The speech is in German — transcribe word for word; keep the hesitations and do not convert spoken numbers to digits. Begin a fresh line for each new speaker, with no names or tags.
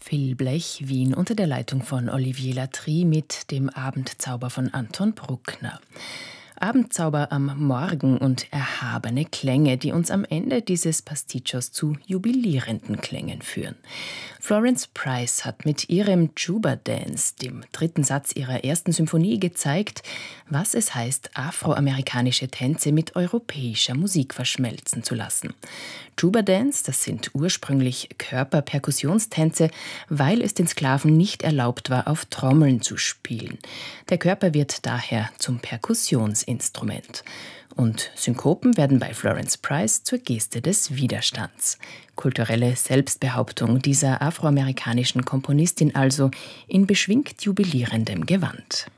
Phil Blech, Wien, unter der Leitung von Olivier Latry mit dem Abendzauber von Anton Bruckner. Abendzauber am Morgen und erhabene Klänge, die uns am Ende dieses Pasticcios zu jubilierenden Klängen führen. Florence Price hat mit ihrem Juba Dance, dem dritten Satz ihrer ersten Symphonie, gezeigt, was es heißt, afroamerikanische Tänze mit europäischer Musik verschmelzen zu lassen. Juba Dance, das sind ursprünglich Körperperkussionstänze, weil es den Sklaven nicht erlaubt war, auf Trommeln zu spielen. Der Körper wird daher zum Perkussionsinstrument. Und Synkopen werden bei Florence Price zur Geste des Widerstands. Kulturelle Selbstbehauptung dieser afroamerikanischen Komponistin also in beschwingt jubilierendem Gewand.